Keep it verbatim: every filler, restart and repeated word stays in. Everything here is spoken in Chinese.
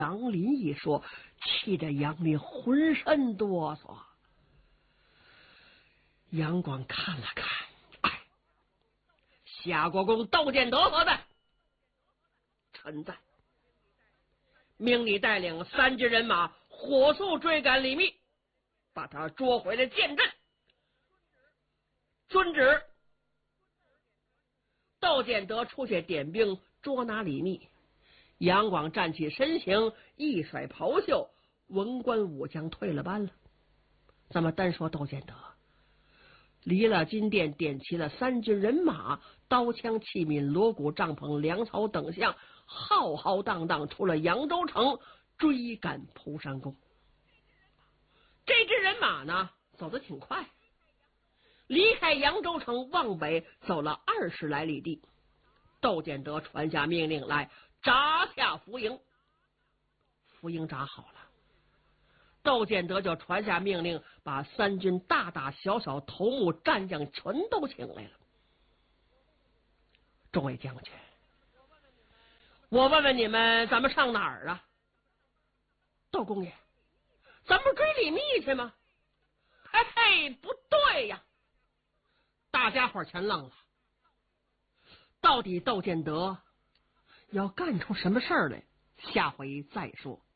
杨林一说，气得杨林浑身哆嗦。杨广看了看，哎，夏国公窦建德何在？臣在。命你带领三支人马火速追赶李密，把他捉回来见朕。遵旨。窦建德出去点兵捉拿李密，杨广站起身形，一甩袍袖，文官武将退了班了。咱们单说窦建德，离了金殿，点齐了三军人马，刀枪器皿、锣鼓帐篷、粮草等项，浩浩荡荡出了扬州城，追赶蒲山公。这支人马呢，走得挺快，离开扬州城往北走了二十来里地。窦建德传下命令来，扎下伏营。伏营扎好了，窦建德就传下命令，把三军大大小小头目战将全都请来了。众位将军，我问问你们，咱们上哪儿啊？窦公爷，咱们追李密去吗？嘿嘿，不对呀！大家伙全愣了，到底窦建德要干出什么事儿来？下回再说。